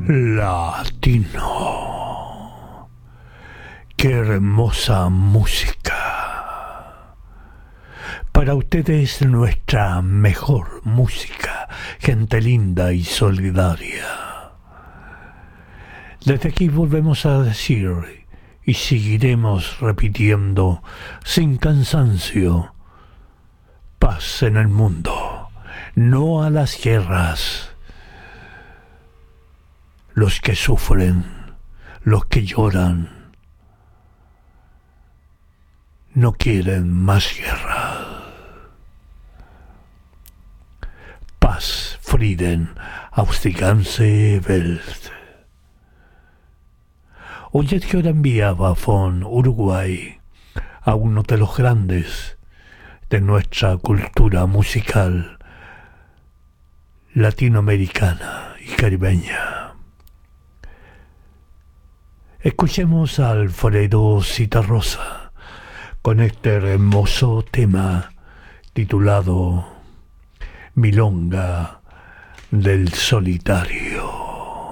Latino. Qué hermosa música. Para ustedes nuestra mejor música, gente linda y solidaria. Desde aquí volvemos a decir y seguiremos repitiendo sin cansancio: paz en el mundo, no a las guerras. Los que sufren, los que lloran, no quieren más guerra. Paz, Frieden, aus die ganze Welt. Oye, que ahora enviaba von Uruguay a uno de los grandes de nuestra cultura musical latinoamericana y caribeña. Escuchemos a Alfredo Zitarrosa con este hermoso tema titulado Milonga del Solitario.